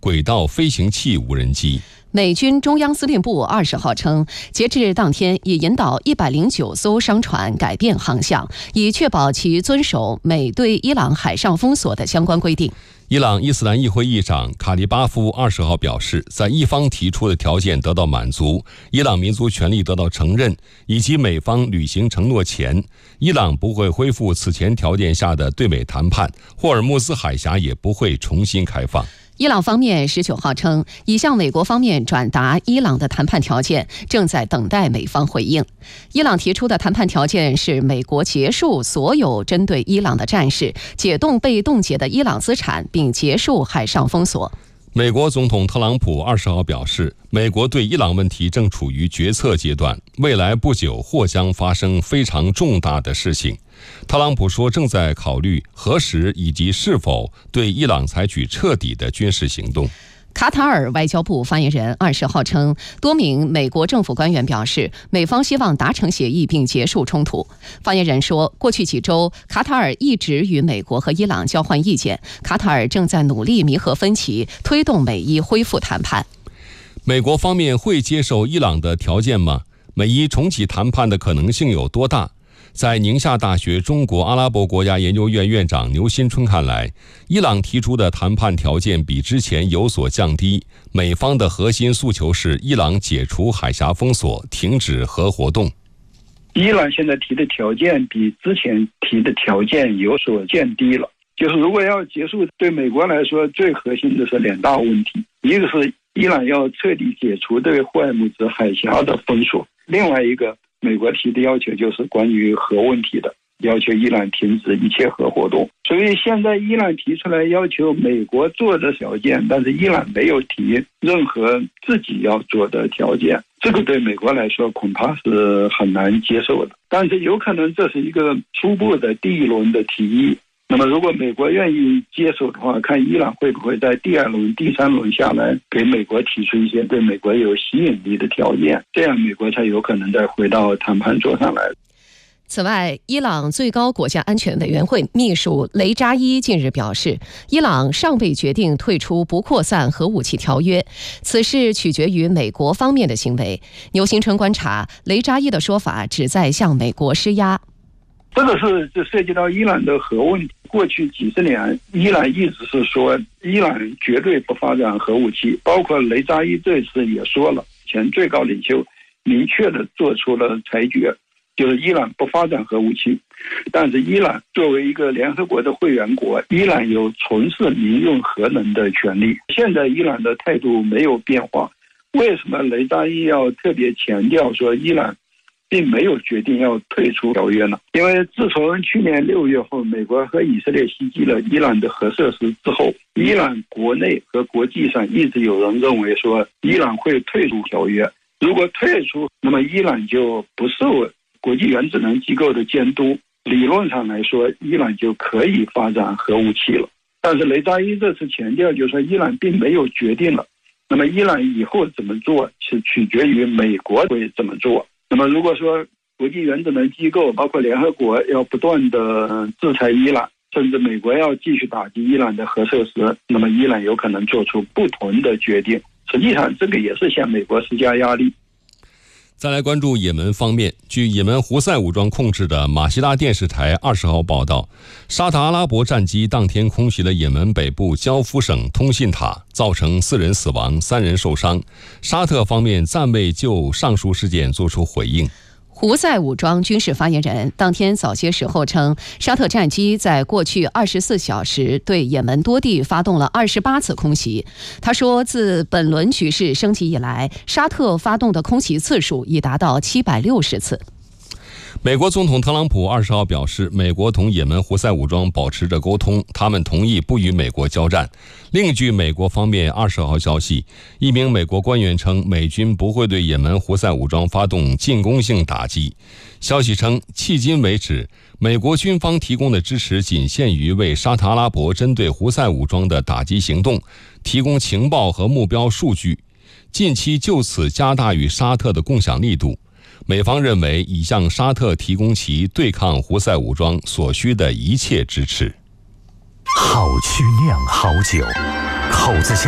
轨道飞行器无人机。 美军中央司令部20号称，截至当天已引导109艘商船改变航向，以确保其遵守美对伊朗海上封锁的相关规定。 伊朗伊斯兰议会议长卡利巴夫20号表示，在伊方提出的条件得到满足，伊朗民族权利得到承认，以及美方履行承诺前，伊朗不会恢复此前条件下的对美谈判，霍尔木兹海峡也不会重新开放。 伊朗方面19号称，已向美国方面转达伊朗的谈判条件，正在等待美方回应。伊朗提出的谈判条件是美国结束所有针对伊朗的战事，解冻被冻结的伊朗资产，并结束海上封锁。 美国总统特朗普20号表示，美国对伊朗问题正处于决策阶段，未来不久或将发生非常重大的事情。特朗普说，正在考虑何时以及是否对伊朗采取彻底的军事行动。 卡塔尔外交部发言人20号称，多名美国政府官员表示，美方希望达成协议并结束冲突。发言人说，过去几周，卡塔尔一直与美国和伊朗交换意见，卡塔尔正在努力弥合分歧，推动美伊恢复谈判。 美国方面会接受伊朗的条件吗？美伊重启谈判的可能性有多大？在宁夏大学中国阿拉伯国家研究院院长牛新春看来，伊朗提出的谈判条件比之前有所降低，美方的核心诉求是伊朗解除海峡封锁，停止核活动。 伊朗现在提的条件比之前提的条件有所降低了，就是如果要结束，对美国来说最核心的是2大问题，一个是伊朗要彻底解除对霍尔木兹海峡的封锁，另外一个美国提的要求就是关于核问题的，要求伊朗停止一切核活动。所以现在伊朗提出来要求美国做的条件，但是伊朗没有提任何自己要做的条件，这个对美国来说恐怕是很难接受的。但是有可能这是一个初步的第一轮的提议，那么如果美国愿意接受的话，看伊朗会不会在第2轮、第3轮下来给美国提出一些对美国有吸引力的条件，这样美国才有可能再回到谈判桌上来。 此外，伊朗最高国家安全委员会秘书雷扎伊近日表示，伊朗尚未决定退出不扩散核武器条约，此事取决于美国方面的行为。牛新春观察，雷扎伊的说法旨在向美国施压。 这个是涉及到伊朗的核问题。过去几十年，伊朗一直是说伊朗绝对不发展核武器，包括雷扎伊这次也说了，前最高领袖明确的做出了裁决，就是伊朗不发展核武器。但是伊朗作为一个联合国的会员国，伊朗有从事民用核能的权利。现在伊朗的态度没有变化，为什么雷扎伊要特别强调说伊朗并没有决定要退出条约呢？因为自从去年6月后，美国和以色列袭击了伊朗的核设施之后，伊朗国内和国际上一直有人认为说伊朗会退出条约。如果退出，那么伊朗就不受国际原子能机构的监督，理论上来说，伊朗就可以发展核武器了。但是雷扎伊这次强调，就是说伊朗并没有决定了，那么伊朗以后怎么做是取决于美国会怎么做。那么如果说国际原子能机构包括联合国要不断的制裁伊朗，甚至美国要继续打击伊朗的核设施，那么伊朗有可能做出不同的决定。实际上这个也是向美国施加压力。 再来关注也门方面，据也门胡塞武装控制的马希拉电视台20号报道，沙特阿拉伯战机当天空袭了也门北部焦夫省通信塔，造成4人死亡，3人受伤。沙特方面暂未就上述事件作出回应。 胡塞武装军事发言人当天早些时候称，沙特战机在过去24小时对也门多地发动了28次空袭。他说，自本轮局势升级以来，沙特发动的空袭次数已达到760次。 美国总统特朗普20号表示，美国同也门胡塞武装保持着沟通，他们同意不与美国交战。另据美国方面20号消息，一名美国官员称，美军不会对也门胡塞武装发动进攻性打击。消息称，迄今为止，美国军方提供的支持仅限于为沙特阿拉伯针对胡塞武装的打击行动提供情报和目标数据，近期就此加大与沙特的共享力度。美方认为已向沙特提供其对抗胡塞武装所需的一切支持。 好曲酿好酒，口子窖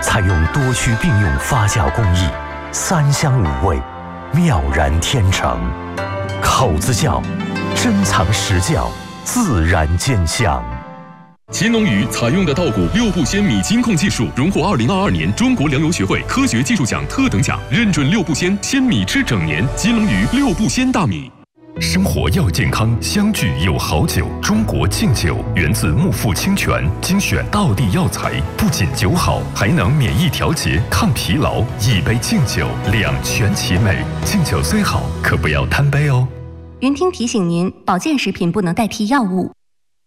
采用多区并用发酵工艺，3香5味，妙然天成。口子窖，珍藏实窖，自然见香。 乾隆鱼采用的稻谷6步鲜米金控技术，荣获2022年中国粮油学会科学技术奖特等奖，认准6步鲜米吃整年。金龙鱼6步鲜大米。 生活要健康，相聚有好酒。中国敬酒源自木富清泉，精选道地药材，不仅酒好，还能免疫调节、抗疲劳。一杯敬酒，两全其美。敬酒虽好，可不要贪杯哦。 云听提醒您，保健食品不能代替药物。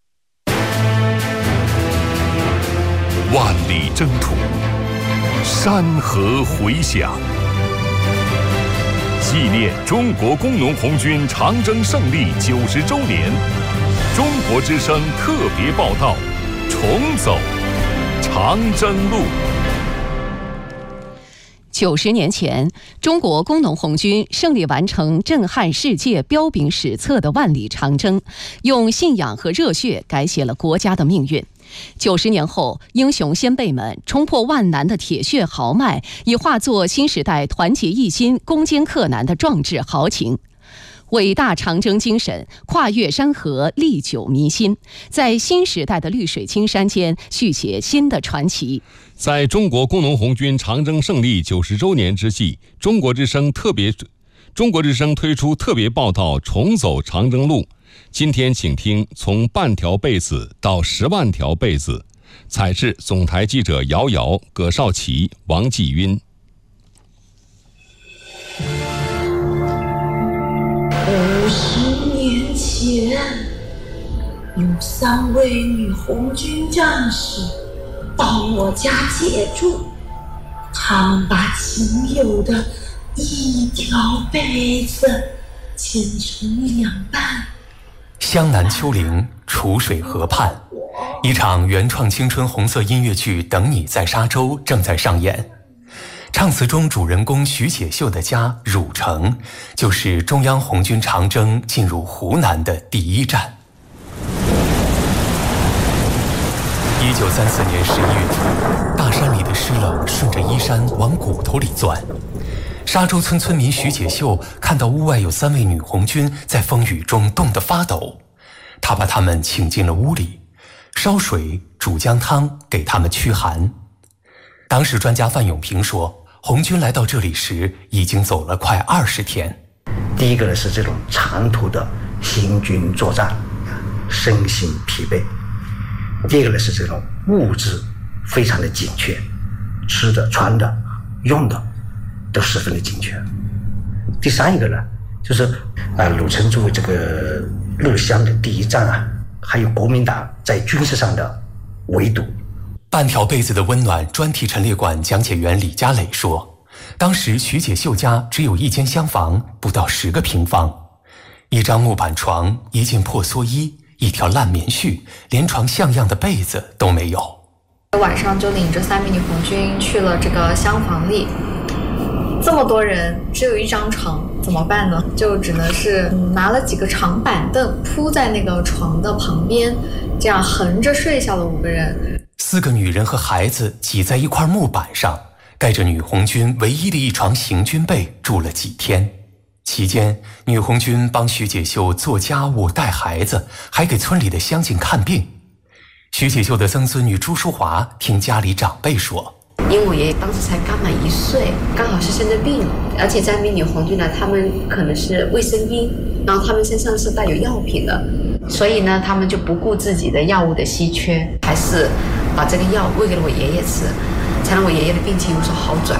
万里征途，山河回响。纪念中国工农红军长征胜利90周年，中国之声特别报道：重走长征路。 90年前，中国工农红军胜利完成震撼世界、彪炳史册的万里长征，用信仰和热血改写了国家的命运。90年后，英雄先辈们冲破万难的铁血豪迈，已化作新时代团结一心、攻坚克难的壮志豪情。伟大长征精神跨越山河，历久弥新，在新时代的绿水青山间续写新的传奇。 在中国工农红军长征胜利90周年之际，中国之声推出特别报道《重走长征路》。今天请听从半条被子到10万条被子，采制总台记者姚瑶、葛少奇、王继晕。 50年前，有3位女红军战士到我家借住，他们把仅有的一条被子剪成2半。 湘南丘陵，楚水河畔，一场原创青春红色音乐剧《等你在沙洲》正在上演。唱词中主人公徐解秀的家汝城，就是中央红军长征进入湖南的第一站。1934年11月底，大山里的湿冷顺着衣衫往骨头里钻。沙洲村村民徐解秀看到屋外有3位女红军在风雨中冻得发抖，他把她们请进了屋里，烧水煮姜汤给他们驱寒。党史专家范永平说，红军来到这里时已经走了快20天。 第一个呢是这种长途的行军作战，身心疲惫；第二个呢是这种物质非常的紧缺，吃的、穿的、用的都十分的紧缺。第三一个呢，就是汝城作为这个陆湘的第一站啊，还有国民党在军事上的围堵。 半条被子的温暖专题陈列馆讲解员李家磊说，当时徐解秀家只有1间厢房，不到10个平方，一张木板床，一件破蓑衣，一条烂棉絮，连床像样的被子都没有。 晚上就领着3名女红军去了这个厢房里，这么多人只有1张床，怎么办呢？就只能是拿了几个长板凳铺在那个床的旁边，这样横着睡下了5个人。 4个女人和孩子挤在一块木板上，盖着女红军唯一的一床行军被住了几天。期间，女红军帮徐解秀做家务、带孩子，还给村里的乡亲看病。徐解秀的曾孙女朱淑华听家里长辈说， 因为我爷爷当时才刚满1岁，刚好是生着病，而且3名女红军呢，他们可能是卫生兵，然后他们身上是带有药品的，所以呢，他们就不顾自己的药物的稀缺，还是把这个药喂给了我爷爷吃，才让我爷爷的病情有所好转。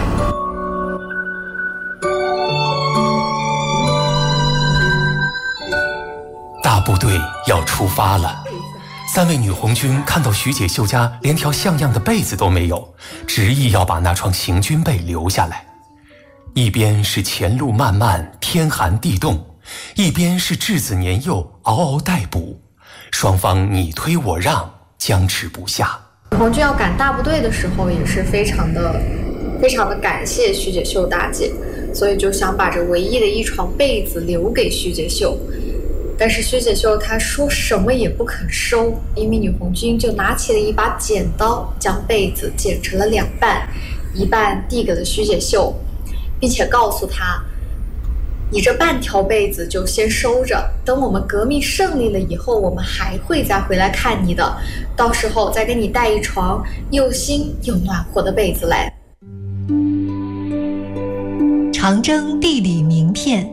大部队要出发了。3位女红军看到徐解秀家连条像样的被子都没有，执意要把那床行军被留下来。一边是前路漫漫，天寒地冻，一边是稚子年幼，嗷嗷待哺，双方你推我让，僵持不下。 红军要赶大部队的时候，也是非常的感谢徐解秀大姐，所以就想把这唯一的一床被子留给徐解秀。但是徐解秀她说什么也不肯收，一名女红军就拿起了一把剪刀，将被子剪成了2半， 一半递给了徐解秀，并且告诉他，你这半条被子就先收着，等我们革命胜利了以后，我们还会再回来看你的，到时候再给你带一床又新又暖和的被子来。 长征地理名片。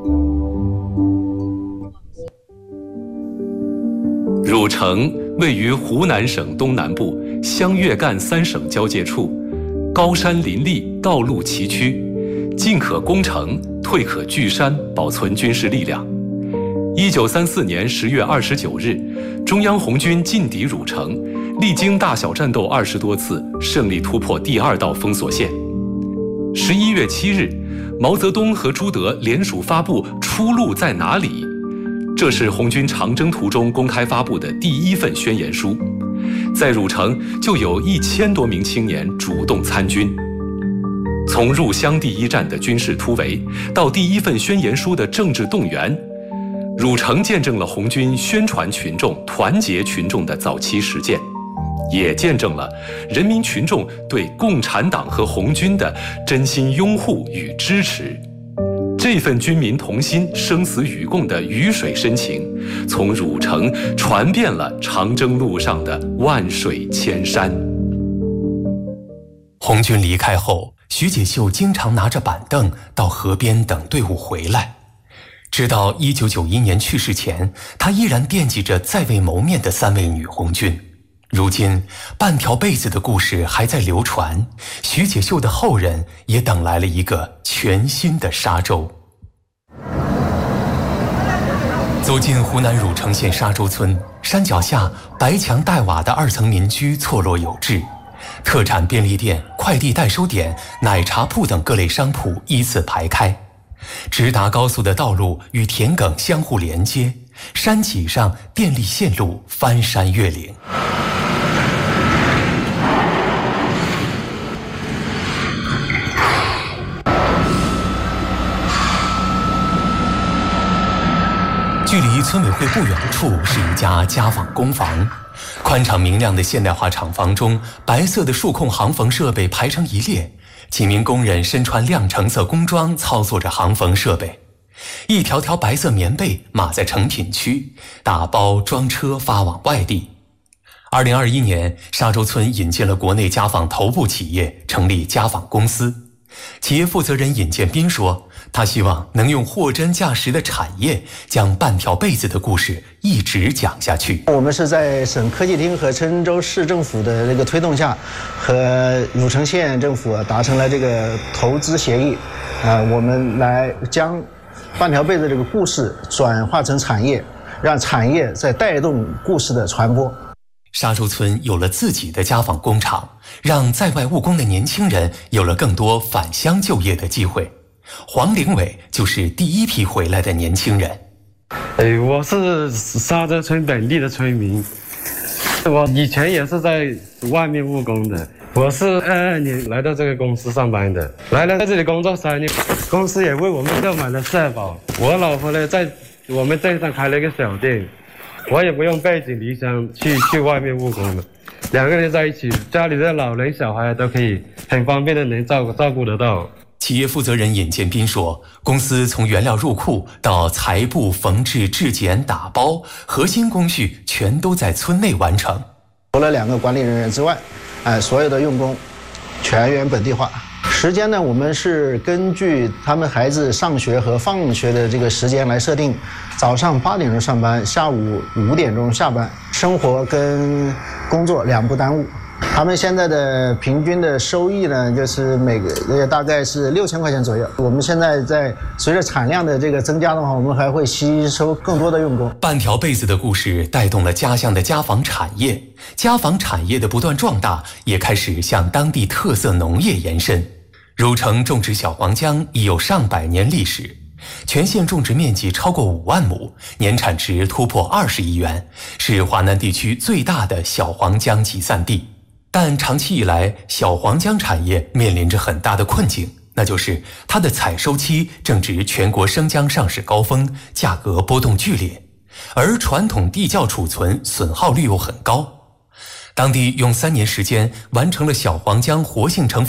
汝城位于湖南省东南部湘粤赣3省交界处，高山林立，道路崎岖，进可攻城，退可据山，保存军事力量。1934年10月29日，中央红军进抵汝城，历经大小战斗20多次，胜利突破第2道封锁线。11月7日，毛泽东和朱德联署发布《出路在哪里》，这是红军长征途中公开发布的第1份宣言书。在汝城就有1000多名青年主动参军。从入湘第1站的军事突围，到第1份宣言书的政治动员，汝城见证了红军宣传群众、团结群众的早期实践，也见证了人民群众对共产党和红军的真心拥护与支持。这份军民同心、生死与共的鱼水深情，从汝城传遍了长征路上的万水千山。 红军离开后，徐解秀经常拿着板凳到河边等队伍回来。直到1991年去世前，他依然惦记着在未谋面的3位女红军。如今，半条被子的故事还在流传，徐解秀的后人也等来了一个全新的沙洲。走进湖南汝城县沙洲村，山脚下白墙带瓦的2层民居错落有致，特产便利店、快递代收点、奶茶铺等各类商铺依次排开，直达高速的道路与田埂相互连接，山脊上电力线路翻山越岭。距离村委会不远处是一家家纺工房，宽敞明亮的现代化厂房中，白色的数控行缝设备排成一列，几名工人身穿亮橙色工装操作着行缝设备，一条条白色棉被码在成品区，打包装车发往外地。2021年，沙洲村引进了国内家纺头部企业，成立家纺公司。企业负责人尹建斌说，他希望能用货真价实的产业，将半条被子的故事一直讲下去。 我们是在省科技厅和郴州市政府的这个推动下，和汝城县政府达成了这个投资协议，我们来将半条被子这个故事转化成产业，让产业在带动故事的传播。 沙洲村有了自己的家纺工厂，让在外务工的年轻人有了更多返乡就业的机会。黄凌伟就是第1批回来的年轻人。 我是沙洲村本地的村民，我以前也是在外面务工的。我是22年来到这个公司上班的，来了在这里工作3年，公司也为我们购买了社保。我老婆呢，在我们镇上开了一个小店。我也不用背井离乡去外面务工了，2个人在一起，家里的老人小孩都可以很方便的能照顾得到。 企业负责人尹建斌说，公司从原料入库到裁布、缝制、制剪、打包，核心工序全都在村内完成。 除了2个管理人员之外，所有的用工全员本地化。时间呢，我们是根据他们孩子上学和放学的这个时间来设定，早上8点钟上班，下午5点钟下班，生活跟工作2不耽误。他们现在的平均的收益呢，就是每个月大概是6000块钱左右。我们现在在随着产量的这个增加的话，我们还会吸收更多的用工。 半条被子的故事带动了家乡的家纺产业，家纺产业的不断壮大，也开始向当地特色农业延伸。汝城种植小黄姜已有上百年历史，全县种植面积超过5万亩，年产值突破20亿元，是华南地区最大的小黄姜集散地。但长期以来，小黄姜产业面临着很大的困境，那就是它的采收期正值全国生姜上市高峰，价格波动剧烈，而传统地窖储存损耗率又很高。当地用3年时间完成了小黄姜活性成分